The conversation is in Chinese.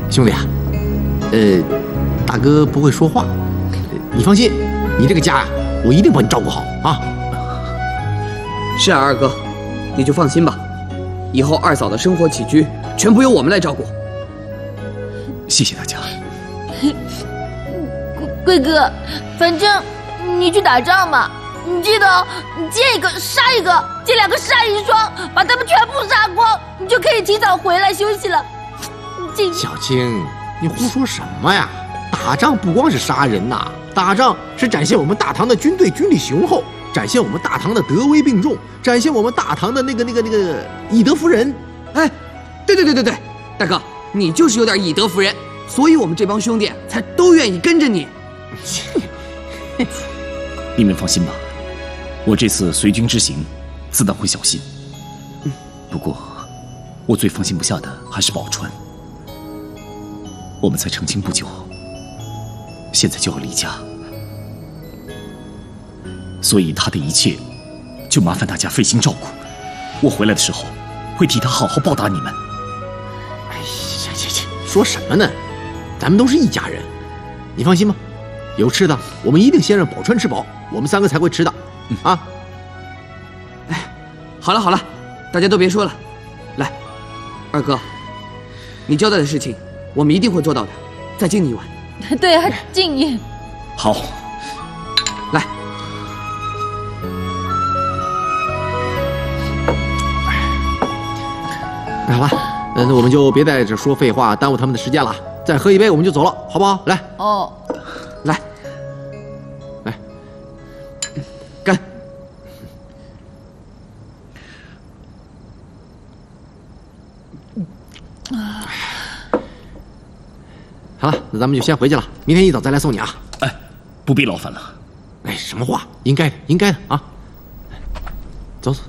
兄弟啊，大哥不会说话，你放心，你这个家呀，我一定帮你照顾好啊。 是啊，二哥，你就放心吧，以后二嫂的生活起居全部由我们来照顾。 谢谢大家。 贵哥，反正你去打仗嘛，你记得你见一个杀一个，见2个杀1双，把他们全部杀光，你就可以提早回来休息了。 小青，你胡说什么呀？打仗不光是杀人呐，打仗是展现我们大唐的军队军力雄厚，展现我们大唐的德威并重，展现我们大唐的那个以德服人。 哎，对，大哥，你就是有点以德服人，所以我们这帮兄弟才都愿意跟着你。 你们放心吧，我这次随军之行，自当会小心。不过，我最放心不下的还是宝钏。我们才成亲不久，现在就要离家，所以她的一切就麻烦大家费心照顾。我回来的时候，会替她好好报答你们。 哎呀，切，说什么呢？咱们都是一家人，你放心吧。有吃的，我们一定先让宝钏吃饱，我们3个才会吃的。啊！ 哎，好了，大家都别说了，来，二哥，你交代的事情，我们一定会做到的。再敬你一碗。 对，还敬你。 好， 来。 那好了，那我们就别在这说废话，耽误他们的时间了。再喝一杯，我们就走了，好不好？来。 哦。 来，干！ 好了，那咱们就先回去了，明天一早再来送你啊。 哎，不必劳烦了。 哎，什么话？应该的啊。走。